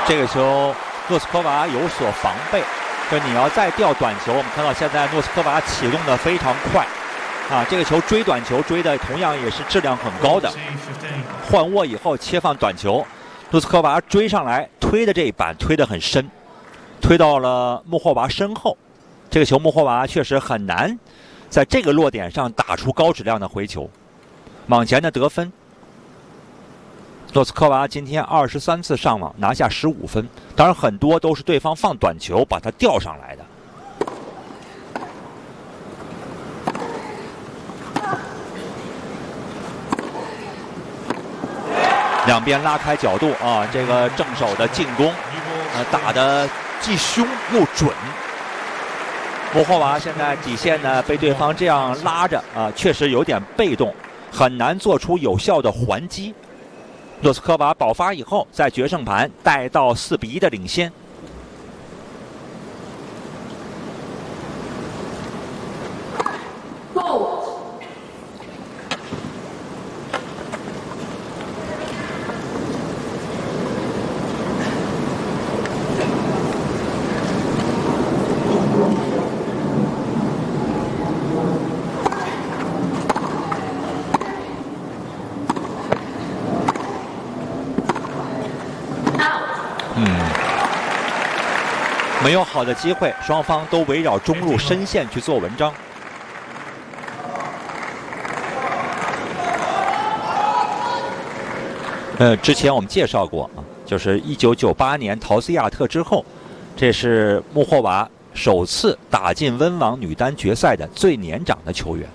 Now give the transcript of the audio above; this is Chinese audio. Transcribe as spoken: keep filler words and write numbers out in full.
这个球诺斯科娃有所防备，就你要再吊短球，我们看到现在诺斯科娃启动的非常快，啊，这个球追短球追的同样也是质量很高的。换握以后切放短球，诺斯科娃追上来推的这一板推得很深，推到了穆霍娃身后。这个球穆霍娃确实很难在这个落点上打出高质量的回球。网前的得分，诺斯科娃今天二十三次上网拿下十五分，当然很多都是对方放短球把他吊上来的。两边拉开角度啊，这个正手的进攻，呃，打得既凶又准。穆霍娃现在底线呢被对方这样拉着啊，确实有点被动，很难做出有效的还击。诺斯科娃爆发以后，在决胜盘带到四比一的领先。没有好的机会，双方都围绕中路深线去做文章。呃，之前我们介绍过啊，就是一九九八年陶斯亚特之后，这是穆霍娃首次打进温网女单决赛的最年长的球员。